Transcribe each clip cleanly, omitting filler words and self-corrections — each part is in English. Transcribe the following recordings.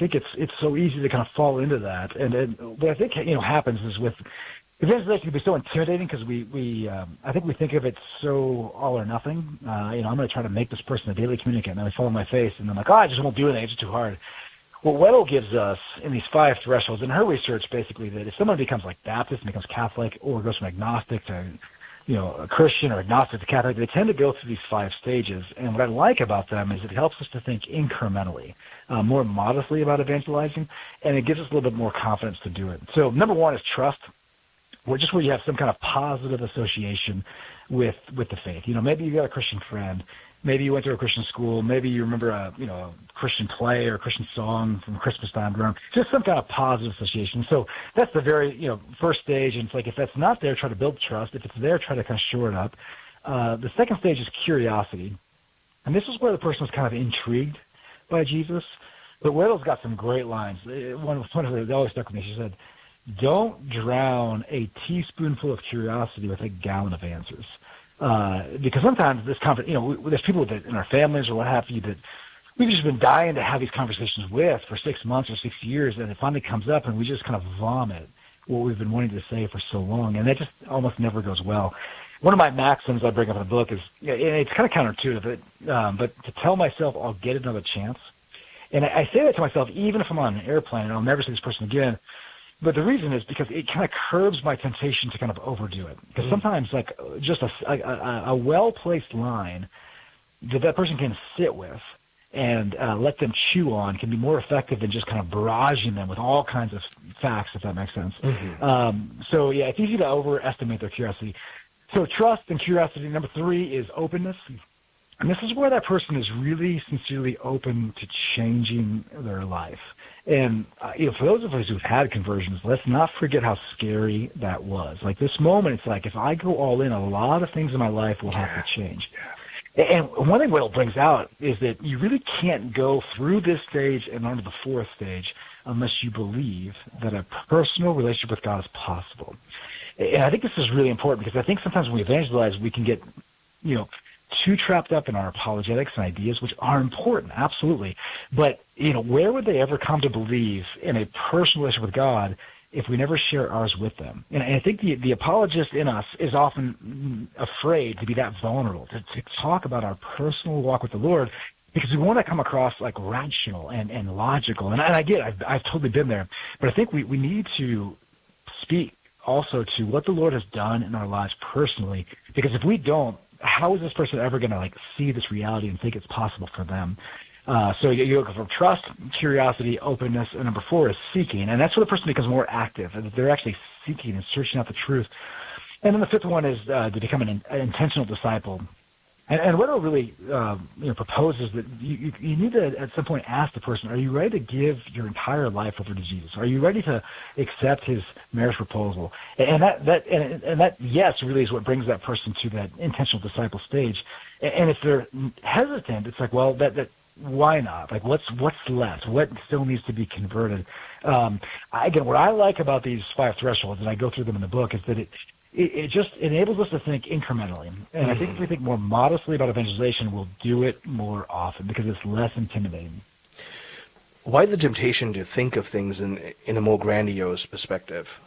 think it's so easy to kind of fall into that. And what I think happens is with evangelization can be so intimidating because I think we think of it so all or nothing. I'm going to try to make this person a daily communicant, and then they fall on my face, and I'm like, I just won't do anything. It's just too hard. What Weddell gives us in these 5 thresholds, in her research, basically, that if someone becomes like Baptist and becomes Catholic, or goes from agnostic to a Christian or agnostic to Catholic, they tend to go through these 5 stages. And what I like about them is it helps us to think incrementally, more modestly about evangelizing, and it gives us a little bit more confidence to do it. So number 1 is trust, where you have some kind of positive association with the faith. Maybe you got a Christian friend. Maybe you went to a Christian school. Maybe you remember a Christian play or a Christian song from Christmas time around. Just some kind of positive association. So that's the very first stage. And it's like if that's not there, try to build trust. If it's there, try to kind of shore it up. The second stage is curiosity, and this is where the person was kind of intrigued by Jesus. But Weddell's got some great lines. One of them that always stuck with me. She said, "Don't drown a teaspoonful of curiosity with a gallon of answers." Because sometimes there's people that in our families or what have you that we've just been dying to have these conversations with for 6 months or 6 years, and it finally comes up, and we just kind of vomit what we've been wanting to say for so long, and that just almost never goes well. One of my maxims I bring up in the book is, and it's kind of counterintuitive, but to tell myself I'll get another chance. And I say that to myself even if I'm on an airplane and I'll never see this person again. But the reason is because it kind of curbs my temptation to kind of overdo it. Because sometimes, like, just a well-placed line that person can sit with and let them chew on can be more effective than just kind of barraging them with all kinds of facts, if that makes sense. It's easy to overestimate their curiosity. So trust and curiosity. Number 3 is openness. And this is where that person is really sincerely open to changing their life. And, for those of us who've had conversions, let's not forget how scary that was. Like this moment, it's like if I go all in, a lot of things in my life will have to change. And one thing Weddell brings out is that you really can't go through this stage and onto the 4th stage unless you believe that a personal relationship with God is possible. And I think this is really important because I think sometimes when we evangelize, we can get, too trapped up in our apologetics and ideas, which are important, absolutely. But, where would they ever come to believe in a personal relationship with God if we never share ours with them? And I think the apologist in us is often afraid to be that vulnerable, to talk about our personal walk with the Lord, because we want to come across like rational and logical. And I get it, I've totally been there. But I think we need to speak also to what the Lord has done in our lives personally, because if we don't, how is this person ever going to see this reality and think it's possible for them? So you go from trust, curiosity, openness, and number 4 is seeking, and that's where the person becomes more active, and they're actually seeking and searching out the truth. And then the 5th one is to become an intentional disciple. And Weddell really proposes that you need to at some point ask the person, are you ready to give your entire life over to Jesus? Are you ready to accept his marriage proposal? And that yes really is what brings that person to that intentional disciple stage. And if they're hesitant, it's like, well, that why not? Like, what's left? What still needs to be converted? Again, what I like about these 5 thresholds, and I go through them in the book, is that it just enables us to think incrementally. And I think if we think more modestly about evangelization, we'll do it more often because it's less intimidating. Why the temptation to think of things in a more grandiose perspective?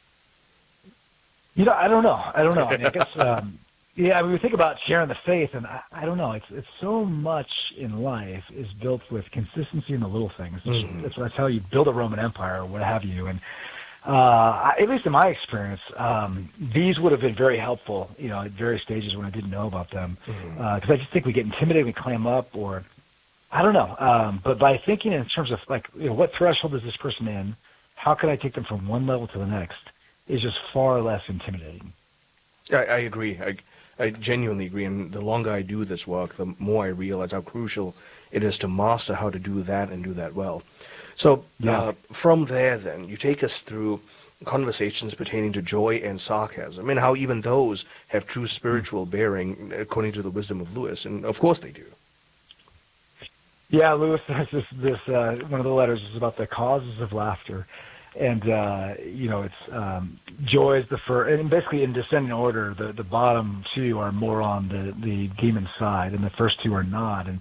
I don't know. I mean, I guess, we think about sharing the faith, and I don't know. It's so much in life is built with consistency in the little things. That's what I tell you, build a Roman Empire or what have you. And at least in my experience, these would have been very helpful, at various stages when I didn't know about them. Because I just think we get intimidated, we clam up, or I don't know. But by thinking in terms of what threshold is this person in? How can I take them from one level to the next? Is just far less intimidating. I agree. I genuinely agree. And the longer I do this work, the more I realize how crucial it is to master how to do that and do that well. So from there, then, you take us through conversations pertaining to joy and sarcasm, and how even those have true spiritual bearing, according to the wisdom of Lewis, and of course they do. Yeah, Lewis has this one of the letters is about the causes of laughter, and it's joy is the first, and basically in descending order, the bottom 2 are more on the demon side, and the first 2 are not, and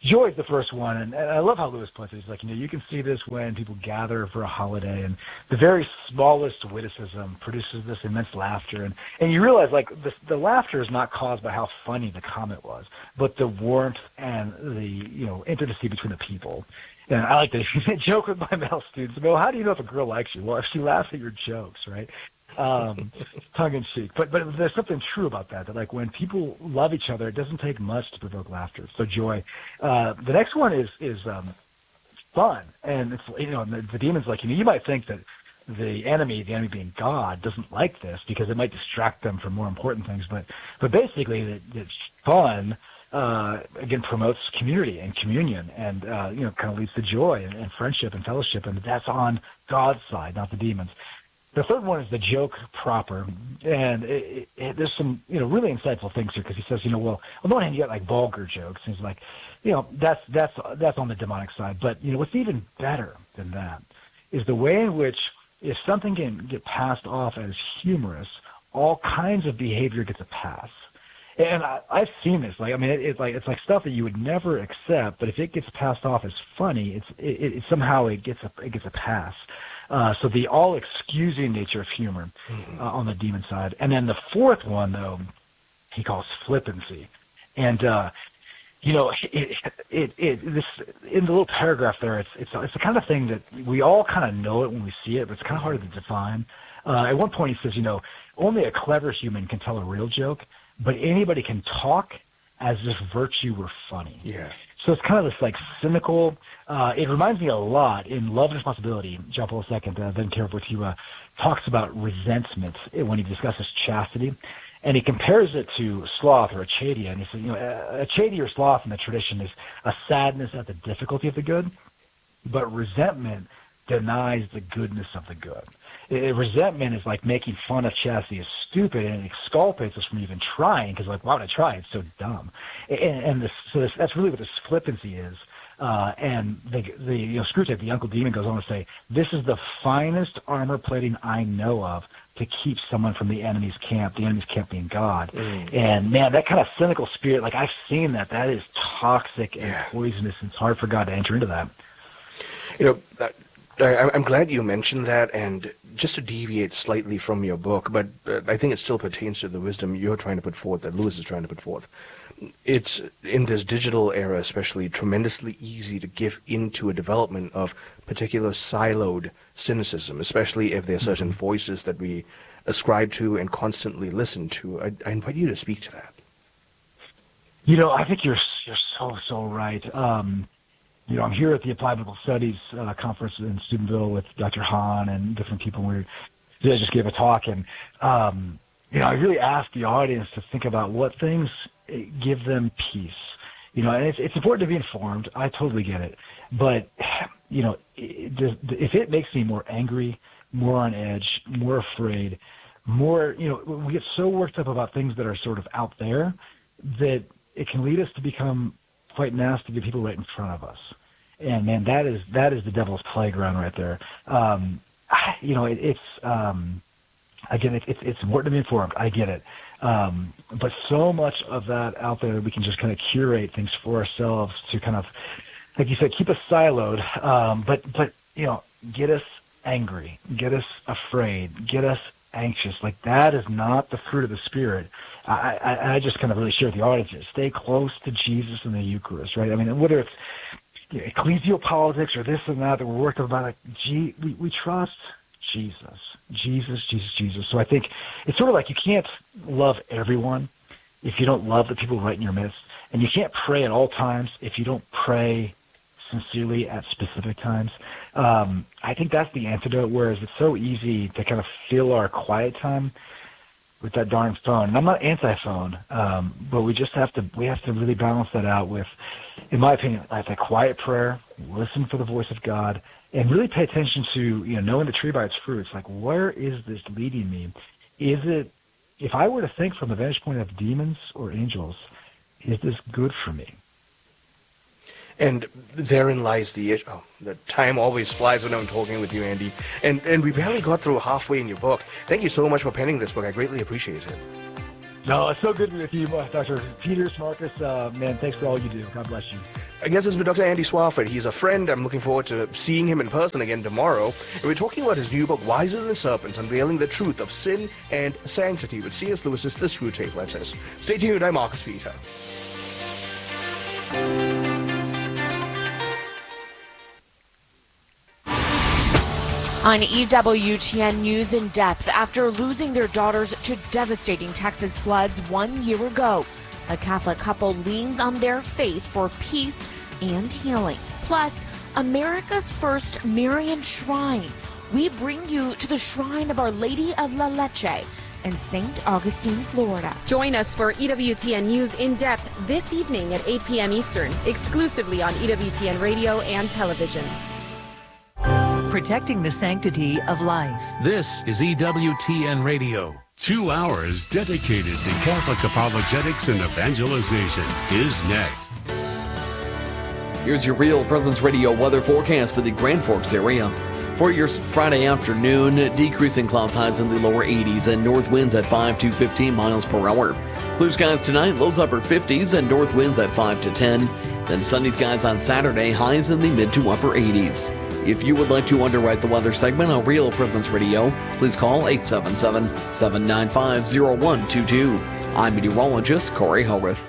Joy is the first one, and I love how Lewis puts it. He's like, you can see this when people gather for a holiday, and the very smallest witticism produces this immense laughter, and you realize, like, the laughter is not caused by how funny the comment was, but the warmth and the, intimacy between the people. And I like to joke with my male students. Well, how do you know if a girl likes you? Well, if she laughs at your jokes, right? Tongue in cheek. But there's something true about that like when people love each other, it doesn't take much to provoke laughter. So joy. The next one is fun. And it's, the demon's like, you might think that the enemy being God, doesn't like this because it might distract them from more important things. But basically that fun, again, promotes community and communion and, kind of leads to joy and friendship and fellowship. And that's on God's side, not the demon's. The third one is the joke proper, and there's some really insightful things here because he says, well, on the one hand you got like vulgar jokes, and he's like, that's on the demonic side, but what's even better than that is the way in which if something can get passed off as humorous, all kinds of behavior gets a pass. And I've seen this. It's like stuff that you would never accept, but if it gets passed off as funny, it somehow it gets a pass. So the all-excusing nature of humor on the demon side. And then the fourth one, though, he calls flippancy. And, this in the little paragraph there, it's the kind of thing that we all kind of know it when we see it, but it's kind of hard to define. At one point he says, only a clever human can tell a real joke, but anybody can talk as if virtue were funny. Yeah. So it's kind of this like cynical. It reminds me a lot in Love and Responsibility. John Paul II, then Careful, talks about resentment when he discusses chastity, and he compares it to sloth or achadia. And he says, achadia or sloth in the tradition is a sadness at the difficulty of the good, but resentment denies the goodness of the good. Resentment is like making fun of chastity as stupid, and it exculpates us from even trying because, like, why would I try? It's so dumb. That's really what this flippancy is. And the Screwtape, the Uncle Demon, goes on to say, this is the finest armor plating I know of to keep someone from the enemy's camp being God. And, man, that kind of cynical spirit, like, I've seen that. That is toxic and poisonous, and it's hard for God to enter into that. I'm glad you mentioned that, and just to deviate slightly from your book, but I think it still pertains to the wisdom you're trying to put forth, that Lewis is trying to put forth. It's, in this digital era especially, tremendously easy to give into a development of particular siloed cynicism, especially if there are certain voices that we ascribe to and constantly listen to. I invite you to speak to that. I think you're so right. I'm here at the Applied Biblical Studies conference in Steubenville with Dr. Hahn and different people. I just gave a talk, and I really asked the audience to think about what things give them peace. And it's important to be informed. I totally get it, but if it makes me more angry, more on edge, more afraid, more, we get so worked up about things that are sort of out there that it can lead us to become quite nasty to people right in front of us. And man, that is the devil's playground right there. It's important to be informed. I get it. But so much of that out there, we can just kind of curate things for ourselves to kind of, like you said, keep us siloed. But get us angry, get us afraid, get us anxious. Like, that is not the fruit of the Spirit. I just kind of really share with the audience, stay close to Jesus in the Eucharist, right? I mean, whether it's ecclesial politics or this and that we're working about, like, we trust Jesus. So I think it's sort of like you can't love everyone if you don't love the people right in your midst, and you can't pray at all times if you don't pray sincerely at specific times. I think that's the antidote, whereas it's so easy to kind of fill our quiet time with that darn phone. And I'm not anti-phone, but we have to really balance that out with, in my opinion, like a quiet prayer, listen for the voice of God, and really pay attention to, knowing the tree by its fruits. Like, where is this leading me? Is it, if I were to think from the vantage point of demons or angels, is this good for me? And therein lies the issue. Oh, the time always flies when I'm talking with you, Andy. And we barely got through halfway in your book. Thank you so much for penning this book. I greatly appreciate it. No, it's so good to be with you, Dr. Peters, Marcus. Man, thanks for all you do. God bless you. I guess it's been Dr. Andy Swafford. He's a friend. I'm looking forward to seeing him in person again tomorrow. And we're talking about his new book, Wiser Than Serpents, Unveiling the Truth of Sin and Sanctity, with C.S. Lewis's The Screwtape Letters. Stay tuned. I'm Marcus Peter. On EWTN News in Depth, after losing their daughters to devastating Texas floods 1 year ago, a Catholic couple leans on their faith for peace and healing. Plus, America's first Marian shrine. We bring you to the shrine of Our Lady of La Leche in St. Augustine, Florida. Join us for EWTN News in Depth this evening at 8 p.m. Eastern, exclusively on EWTN Radio and Television. Protecting the sanctity of life. This is EWTN Radio. 2 hours dedicated to Catholic apologetics and evangelization is next. Here's your Real Presence Radio weather forecast for the Grand Forks area. For your Friday afternoon, decreasing cloud highs in the lower 80s and north winds at 5 to 15 miles per hour. Clear skies tonight, lows upper 50s and north winds at 5 to 10. Then sunny skies on Saturday, highs in the mid to upper 80s. If you would like to underwrite the weather segment on Real Presence Radio, please call 877-795-0122. I'm meteorologist Corey Howarth.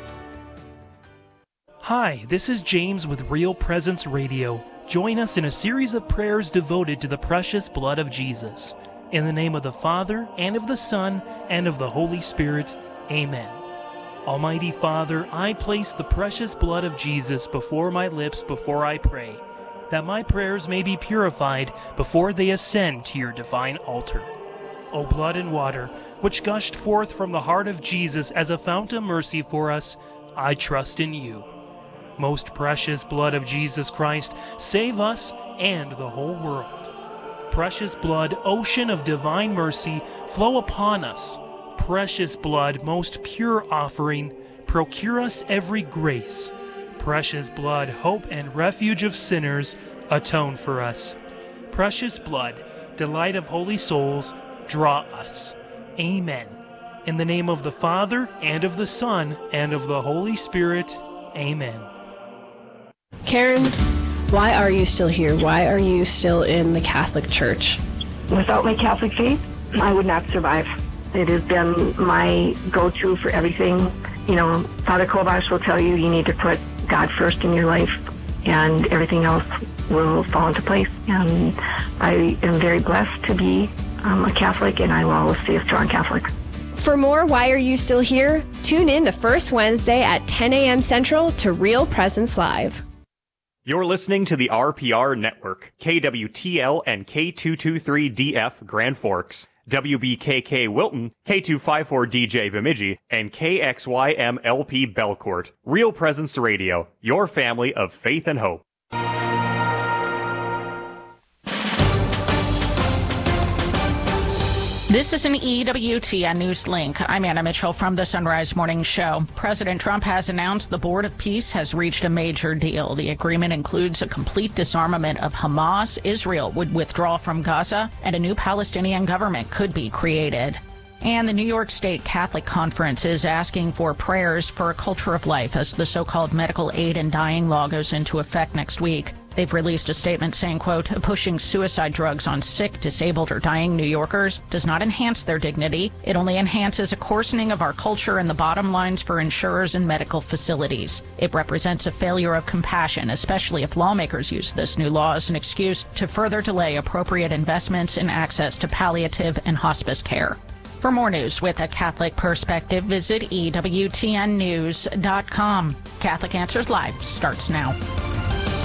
Hi, this is James with Real Presence Radio. Join us in a series of prayers devoted to the precious blood of Jesus. In the name of the Father, and of the Son, and of the Holy Spirit, amen. Almighty Father, I place the precious blood of Jesus before my lips before I pray, that my prayers may be purified before they ascend to your divine altar. O blood and water, which gushed forth from the heart of Jesus as a fount of mercy for us, I trust in you. Most precious blood of Jesus Christ, save us and the whole world. Precious blood, ocean of divine mercy, flow upon us. Precious blood, most pure offering, procure us every grace. Precious blood, hope and refuge of sinners, atone for us. Precious blood, delight of holy souls, draw us. Amen. In the name of the Father, and of the Son, and of the Holy Spirit, amen. Karen, why are you still here? Why are you still in the Catholic Church? Without my Catholic faith, I would not survive. It has been my go-to for everything. You know, Father Kovacs will tell you need to put God first in your life, and everything else will fall into place. And I am very blessed to be a Catholic, and I will always stay a strong Catholic. For more Why Are You Still Here? Tune in the first Wednesday at 10 a.m. Central to Real Presence Live. You're listening to the RPR Network, KWTL and K223DF Grand Forks, WBKK Wilton, K254DJ Bemidji, and KXYMLP Belcourt. Real Presence Radio, your family of faith and hope. This is an EWTN News Link. I'm Anna Mitchell from the Sunrise Morning Show. President Trump has announced the Board of Peace has reached a major deal. The agreement includes a complete disarmament of Hamas. Israel would withdraw from Gaza, and a new Palestinian government could be created. And the New York State Catholic Conference is asking for prayers for a culture of life as the so-called medical aid in dying law goes into effect next week. They've released a statement saying, quote, pushing suicide drugs on sick, disabled, or dying New Yorkers does not enhance their dignity. It only enhances a coarsening of our culture and the bottom lines for insurers and medical facilities. It represents a failure of compassion, especially if lawmakers use this new law as an excuse to further delay appropriate investments in access to palliative and hospice care. For more news with a Catholic perspective, visit EWTNnews.com. Catholic Answers Live starts now.